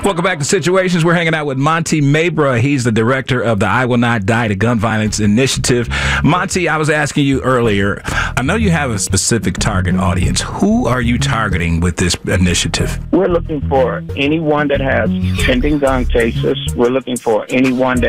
Welcome back to Situations. We're hanging out with Monty Mabra. He's the director of the I Will Not Die to Gun Violence Initiative. Monty, I was asking you earlier, I know you have a specific target audience. Who are you targeting with this initiative? We're looking for anyone that has pending gun cases. We're looking for anyone that